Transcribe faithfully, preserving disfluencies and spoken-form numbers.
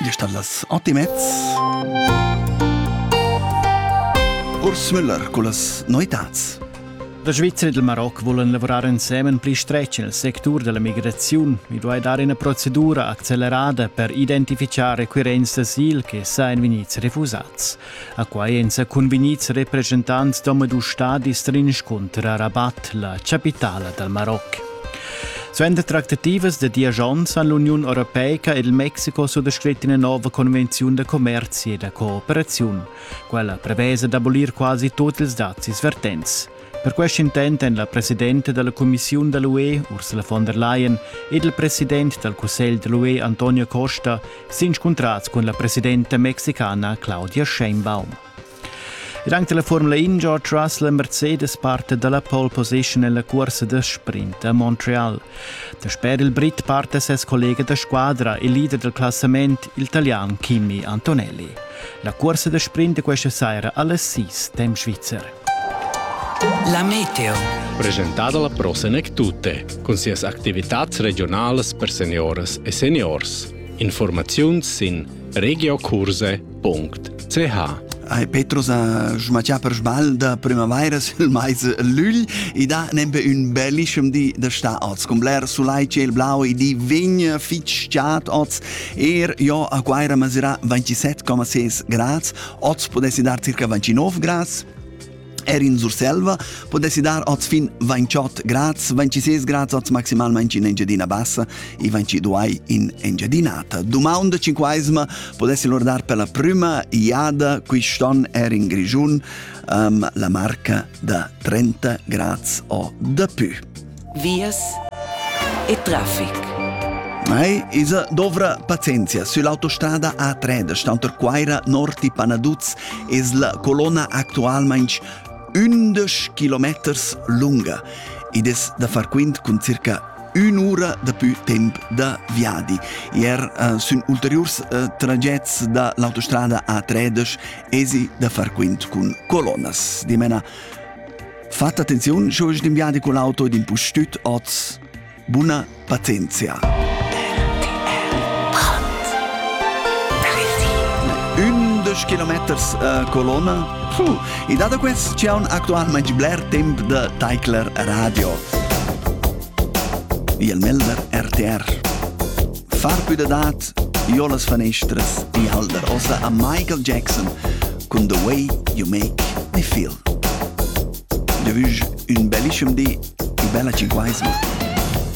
Gli sta las ottimets. Urs Müller con las noitats. La Svizzera e il Marocco vogliono lavorare insieme più stretto nel settore della migrazione e dove dare una procedura accelerata per identificare quei d'asilo che sono venuti refusati. A cui sono convenuti rappresentanti di due stati strincontri a Rabat, la capitale del Marocco. Sulle trattative di dieci anni, l'Unione Europea e il Messico sono descritti una nuova convenzione di commercio e di cooperazione. Quella prevede di abolire quasi tutti i dazi svertenzi. Per questo intento la Presidente della Commissione dell'U E, Ursula von der Leyen, e il Presidente del Consiglio dell'U E, Antonio Costa, si sono incontrati con la Presidente messicana Claudia Sheinbaum. E anche la Formula uno, George Russell e Mercedes parte dalla pole position nella corsa da sprint a Montreal. Da spera il Brit parte ses collega da squadra e leader del classamento, l'italiano Kimi Antonelli. La corsa da sprint questa sera alle sei, tempo svizzero. La meteo. Presentata la Prosenec Tutte, con sias activitats regionales per seniores e seniors. Informazioni sin regiocurse punto c h. Ai Petros a smacia per sbal da primavera sul mais lül e da nempe un bellissimo di da sta oz con bler sulai ciel blau e di vigna fitch chat oz er jo a quaira masera ventisette virgola sei gradi oz potessi dar circa ventinove gradi. Er in Surselva potessi dar oz fin ventotto gradi, ventisei gradi oz maximalmente in Engiadina Bassa e ventidue in Engiadinata. Domanda cinquesima potessi lor dar per la prima iada qui ston er in Grigiun um, la marca da trenta gradi o da più. Vias e traffic. Mai isa dovra pazienza sull'autostrada A tre da stanter Quaira Norti Panaduz es la colonna actualmente undici chilometri lunga ed es da far quint con circa un'ora da più tempo da viadi. Ier uh, sun ulteriors uh, tragets da l'autostrada A tredici esi da far quint con colonnas. Di mena, fate attenzione, se us viadi con l'auto ed impustut oz, buona pazienza. undici chilometri uh, colonna. Puh. E da questo c'è un attualmente bler tempo da Teikler Radio. E il Melder R T R. Far più da dat, io le finestres e alder. Ossa a Michael Jackson con The Way You Make Me Feel. De vus un bellissimo di e bella cinquesima.